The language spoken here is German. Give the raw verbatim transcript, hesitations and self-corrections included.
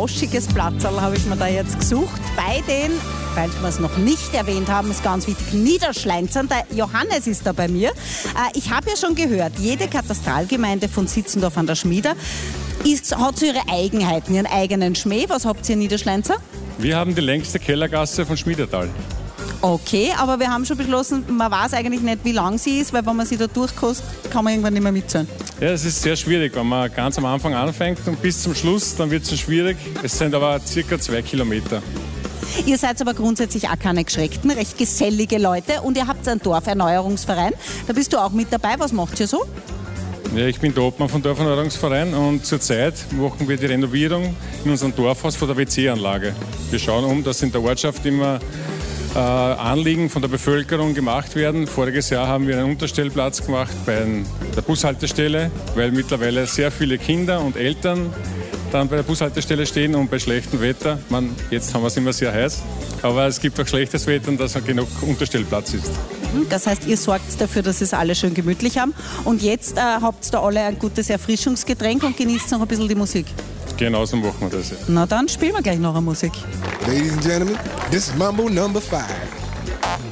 lauschiges Platzerl habe ich mir da jetzt gesucht. Bei den, weil wir es noch nicht erwähnt haben, ist ganz wichtig, Niederschleinzern. Der Johannes ist da bei mir. Äh, ich habe ja schon gehört, jede Katastralgemeinde von Sitzendorf an der Schmieder ist, hat so ihre Eigenheiten, ihren eigenen Schmäh. Was habt ihr in Niederschleinzer? Wir haben die längste Kellergasse von Schmiedertal. Okay, aber wir haben schon beschlossen, man weiß eigentlich nicht, wie lang sie ist, weil wenn man sie da durchkostet, kann man irgendwann nicht mehr mitzählen. Ja, es ist sehr schwierig, wenn man ganz am Anfang anfängt und bis zum Schluss, dann wird es schon schwierig. Es sind aber circa zwei Kilometer. Ihr seid aber grundsätzlich auch keine geschreckten, recht gesellige Leute und ihr habt einen Dorferneuerungsverein. Da bist du auch mit dabei. Was macht ihr so? Ja, ich bin der Obmann vom Dorferneuerungsverein und zurzeit machen wir die Renovierung in unserem Dorfhaus von der W C-Anlage. Wir schauen um, dass in der Ortschaft immer äh, Anliegen von der Bevölkerung gemacht werden. Voriges Jahr haben wir einen Unterstellplatz gemacht bei der Bushaltestelle, weil mittlerweile sehr viele Kinder und Eltern dann bei der Bushaltestelle stehen und bei schlechtem Wetter, man, jetzt haben wir es immer sehr heiß, aber es gibt auch schlechtes Wetter und dass genug Unterstellplatz ist. Das heißt, ihr sorgt dafür, dass es alle schön gemütlich haben und jetzt äh, habt ihr da alle ein gutes Erfrischungsgetränk und genießt noch ein bisschen die Musik. Genau so machen wir das. Ja. Na dann spielen wir gleich noch eine Musik. Ladies and gentlemen, this is Mambo number five.